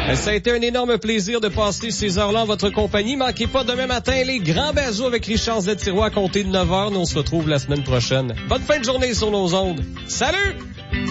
Ça a été un énorme plaisir de passer ces heures-là en votre compagnie. Manquez pas demain matin les grands bazous avec Richard Z. Tiroir à compter de 9h. Nous on se retrouve la semaine prochaine. Bonne fin de journée sur nos ondes. Salut!